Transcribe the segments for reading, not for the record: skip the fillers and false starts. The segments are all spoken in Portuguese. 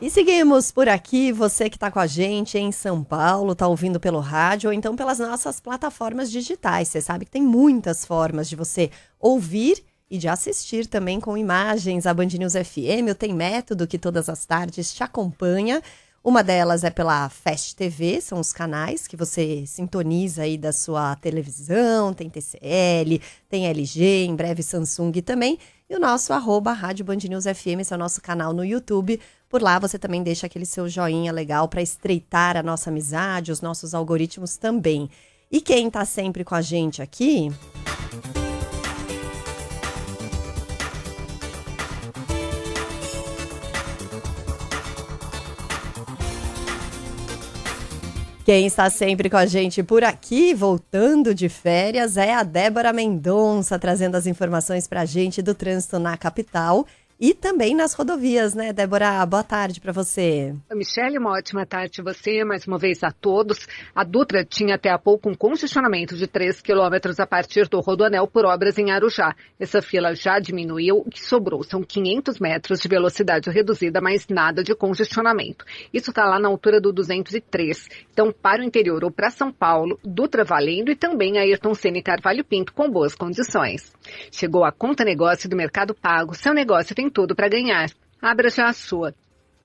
E seguimos por aqui, você que está com a gente em São Paulo, está ouvindo pelo rádio ou então pelas nossas plataformas digitais. Você sabe que tem muitas formas de você ouvir e de assistir também com imagens. A Band News FM, o Tem Método, que todas as tardes te acompanha. Uma delas é pela Fast TV, são os canais que você sintoniza aí da sua televisão, tem TCL, tem LG, em breve Samsung também. E o nosso @Rádio Band News FM, esse é o nosso canal no YouTube. Por lá você também deixa aquele seu joinha legal para estreitar a nossa amizade, os nossos algoritmos também. E quem está sempre com a gente aqui... Quem está sempre com a gente por aqui, voltando de férias, é a Débora Mendonça, trazendo as informações para a gente do trânsito na capital e também nas rodovias, né, Débora? Boa tarde para você. Michele, uma ótima tarde a você, mais uma vez a todos. A Dutra tinha até há pouco um congestionamento de 3 quilômetros a partir do Rodoanel por obras em Arujá. Essa fila já diminuiu, o que sobrou são 500 metros de velocidade reduzida, mas nada de congestionamento. Isso está lá na altura do 203. Então, para o interior ou para São Paulo, Dutra valendo e também Ayrton Senna e Carvalho Pinto com boas condições. Chegou a Conta Negócio do Mercado Pago. Seu negócio tem tudo para ganhar. Abra já a sua.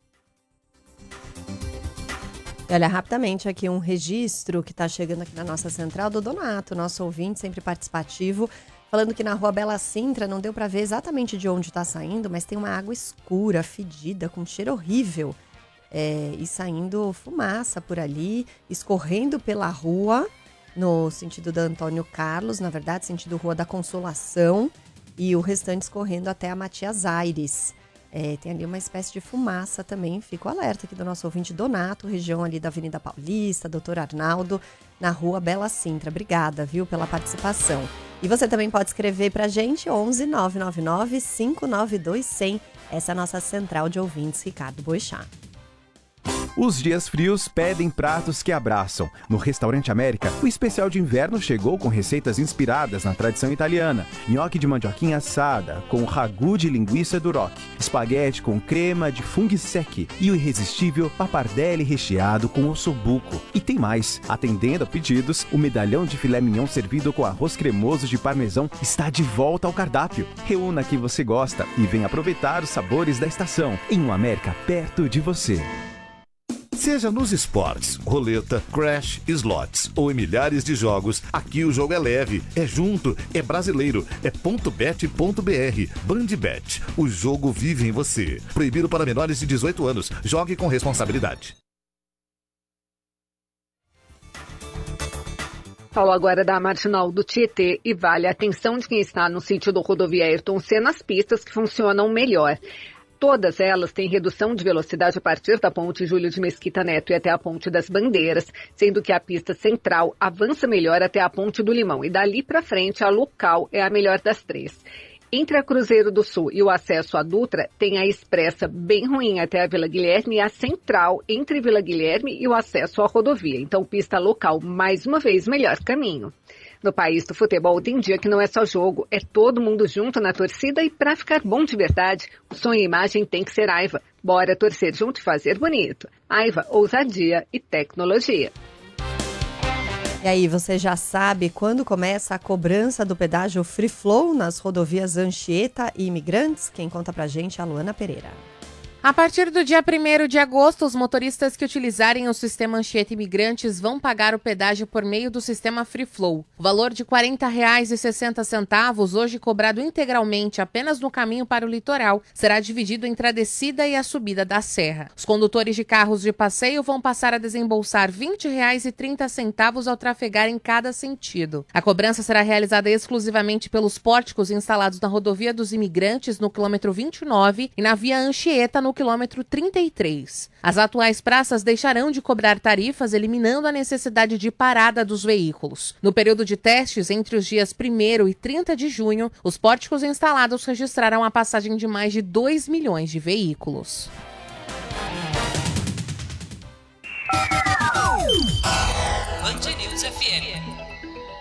Olha, rapidamente aqui um registro que está chegando aqui na nossa central do Donato, nosso ouvinte, sempre participativo, falando que na rua Bela Sintra não deu para ver exatamente de onde está saindo, mas tem uma água escura, fedida, com cheiro horrível. E saindo fumaça por ali, escorrendo pela rua, no sentido da Antônio Carlos, na verdade, sentido Rua da Consolação, e o restante escorrendo até a Matias Aires. Tem ali uma espécie de fumaça também. Fico alerta aqui do nosso ouvinte Donato, região ali da Avenida Paulista, Doutor Arnaldo, na rua Bela Sintra. Obrigada, viu, pela participação. E você também pode escrever pra gente, 11 999 592 100. Essa é a nossa central de ouvintes, Ricardo Boechat. Os dias frios pedem pratos que abraçam. No Restaurante América, o especial de inverno chegou com receitas inspiradas na tradição italiana. Nhoque de mandioquinha assada, com ragu de linguiça duroc, espaguete com crema de funghi secchi e o irresistível pappardelle recheado com ossobuco. E tem mais. Atendendo a pedidos, o medalhão de filé mignon servido com arroz cremoso de parmesão está de volta ao cardápio. Reúna quem você gosta e venha aproveitar os sabores da estação em um América perto de você. Seja nos esportes, roleta, crash, slots ou em milhares de jogos, aqui o jogo é leve, é junto, é brasileiro, é .bet.br. Bandbet, o jogo vive em você. Proibido para menores de 18 anos. Jogue com responsabilidade. Falo agora da Marginal do Tietê e vale a atenção de quem está no sítio do Rodovia Ayrton Senna nas pistas que funcionam melhor. Todas elas têm redução de velocidade a partir da ponte Júlio de Mesquita Neto e até a ponte das Bandeiras, sendo que a pista central avança melhor até a ponte do Limão e dali para frente a local é a melhor das três. Entre a Cruzeiro do Sul e o acesso à Dutra, tem a expressa bem ruim até a Vila Guilherme e a central entre Vila Guilherme e o acesso à rodovia. Então, pista local, mais uma vez, melhor caminho. No país do futebol tem dia que não é só jogo, é todo mundo junto na torcida e para ficar bom de verdade, o som e a imagem tem que ser Aiva. Bora torcer junto e fazer bonito. Aiva, ousadia e tecnologia. E aí, você já sabe quando começa a cobrança do pedágio Free Flow nas rodovias Anchieta e Imigrantes? Quem conta pra gente é a Luana Pereira. A partir do dia 1º de agosto, os motoristas que utilizarem o sistema Anchieta Imigrantes vão pagar o pedágio por meio do sistema Free Flow. O valor de R$ 40,60, hoje cobrado integralmente apenas no caminho para o litoral, será dividido entre a descida e a subida da serra. Os condutores de carros de passeio vão passar a desembolsar R$ 20,30 ao trafegar em cada sentido. A cobrança será realizada exclusivamente pelos pórticos instalados na rodovia dos Imigrantes no quilômetro 29 e na via Anchieta no quilômetro 33. As atuais praças deixarão de cobrar tarifas, eliminando a necessidade de parada dos veículos. No período de testes, entre os dias 1º e 30 de junho, os pórticos instalados registraram a passagem de mais de 2 milhões de veículos. Band News FM.